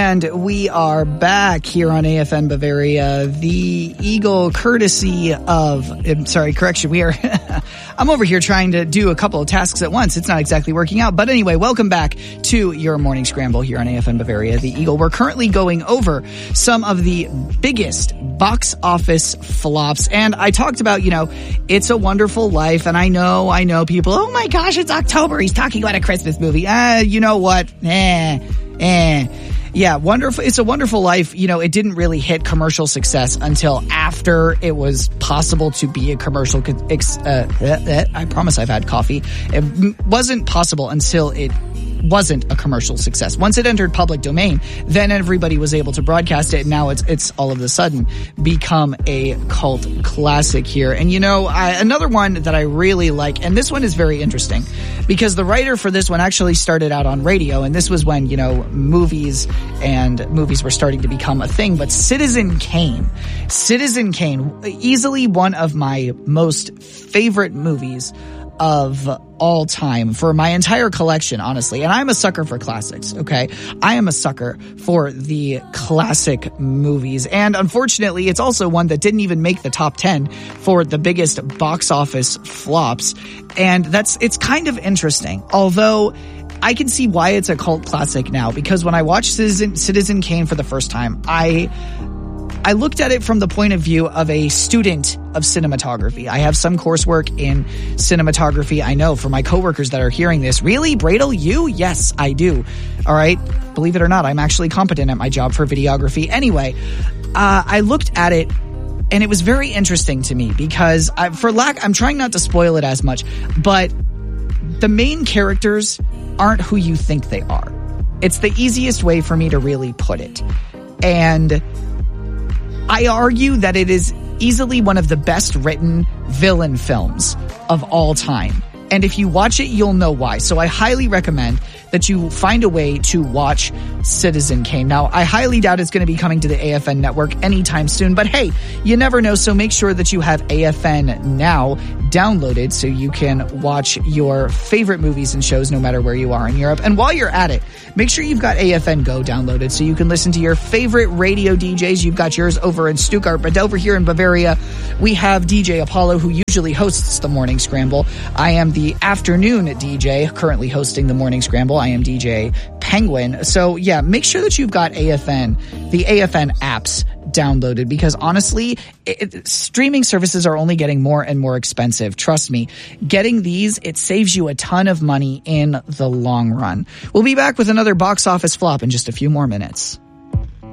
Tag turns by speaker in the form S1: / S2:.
S1: And we are back here on AFN Bavaria, the Eagle, courtesy of, we are, I'm over here trying to do a couple of tasks at once. It's not exactly working out. But anyway, welcome back to your morning scramble here on AFN Bavaria, the Eagle. We're currently going over some of the biggest box office flops. And I talked about, It's a Wonderful Life. And I know people, oh my gosh, it's October. He's talking about a Christmas movie. You know what? Yeah, wonderful. It's a Wonderful Life. It didn't really hit commercial success until after it was possible to be a commercial. I promise I've had coffee. It wasn't possible until it wasn't a commercial success. Once it entered public domain, then everybody was able to broadcast it. And now it's all of a sudden become a cult classic here. And another one that I really like, and this one is very interesting because the writer for this one actually started out on radio. And this was when, movies were starting to become a thing. But Citizen Kane, easily one of my most favorite movies of all time for my entire collection, honestly. And I'm a sucker for classics, okay? I am a sucker for the classic movies. And unfortunately, it's also one that didn't even make the top 10 for the biggest box office flops. And it's kind of interesting. Although I can see why it's a cult classic now, because when I watched Citizen Kane for the first time, I looked at it from the point of view of a student of cinematography. I have some coursework in cinematography. I know for my coworkers that are hearing this, really, Bradel, you? Yes, I do. All right. Believe it or not, I'm actually competent at my job for videography. Anyway, I looked at it and it was very interesting to me because I'm trying not to spoil it as much, but the main characters aren't who you think they are. It's the easiest way for me to really put it. And I argue that it is easily one of the best written villain films of all time. And if you watch it, you'll know why. So I highly recommend that you find a way to watch Citizen Kane. Now, I highly doubt it's going to be coming to the AFN network anytime soon, but hey, you never know. So make sure that you have AFN Now downloaded so you can watch your favorite movies and shows no matter where you are in Europe. And while you're at it, make sure you've got AFN Go downloaded so you can listen to your favorite radio DJs. You've got yours over in Stuttgart, but over here in Bavaria, we have DJ Apollo, who usually hosts the Morning Scramble. I am the afternoon DJ, currently hosting the Morning Scramble. I am DJ Penguin. So yeah, make sure that you've got the AFN apps downloaded, because honestly, streaming services are only getting more and more expensive. Trust me, getting these, it saves you a ton of money in the long run. We'll be back with another box office flop in just a few more minutes.